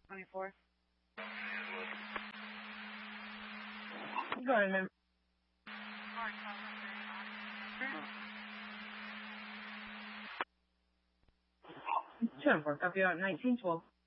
24. Go ahead, ma'am. 10-4, copy out 1912.